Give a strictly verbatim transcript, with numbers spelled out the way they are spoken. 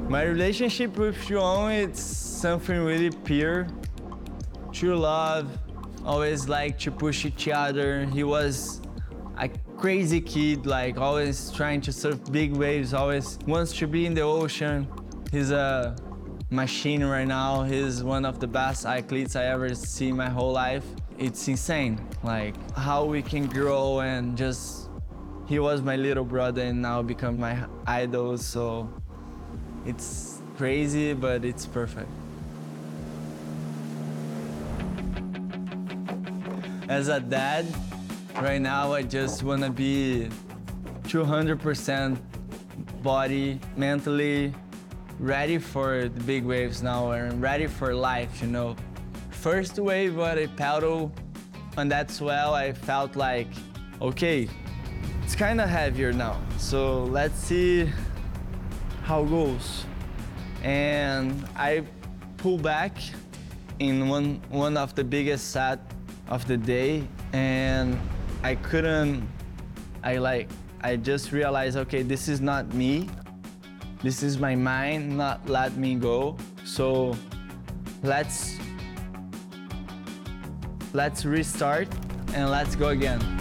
My relationship with João, it's something really pure. True love, always like to push each other. He was a crazy kid, like always trying to surf big waves, always wants to be in the ocean. He's a machine right now. He's one of the best athletes I ever see in my whole life. It's insane, like how we can grow and just, he was my little brother and now become my idol, so it's crazy, but it's perfect. As a dad, right now I just wanna be two hundred percent body, mentally ready for the big waves now and ready for life, you know. First wave what I paddle on that swell, I felt like, okay, it's kind of heavier now, so let's see how it goes. And I pull back in one, one of the biggest set of the day, and I couldn't, I like, I just realized, okay, this is not me. This is my mind not let me go. So let's, let's restart and let's go again.